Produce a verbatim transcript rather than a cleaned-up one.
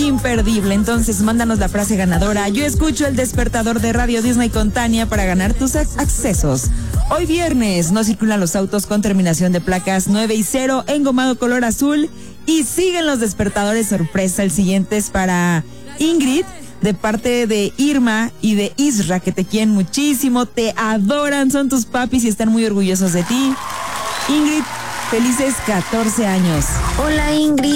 imperdible. Entonces, mándanos la frase ganadora. Yo escucho el despertador de Radio Disney con Tania para ganar tus accesos. Hoy viernes no circulan los autos con terminación de placas nueve y cero, engomado color azul. Y siguen los despertadores sorpresa. El siguiente es para Ingrid, de parte de Irma y de Isra, que te quieren muchísimo, te adoran, son tus papis y están muy orgullosos de ti. Ingrid, felices catorce años. Hola Ingrid.